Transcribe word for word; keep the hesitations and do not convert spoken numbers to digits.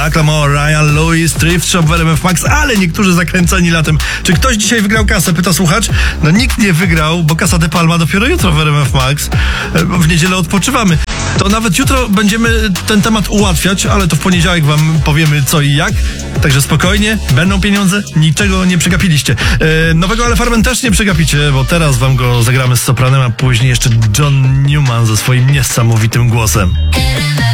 Macklemore, Ryan Lewis, Thrift Shop w R M F Max, ale niektórzy zakręceni latem. Czy ktoś dzisiaj wygrał kasę? Pyta słuchacz. No nikt nie wygrał, bo Casa de Palma dopiero jutro w R M F Max. W niedzielę odpoczywamy. To nawet jutro będziemy ten temat ułatwiać, ale to w poniedziałek wam powiemy co i jak. Także spokojnie, będą pieniądze, niczego nie przegapiliście. E, nowego Ale Farben też nie przegapicie, bo teraz wam go zagramy z sopranem, a później jeszcze John Newman ze swoim niesamowitym głosem.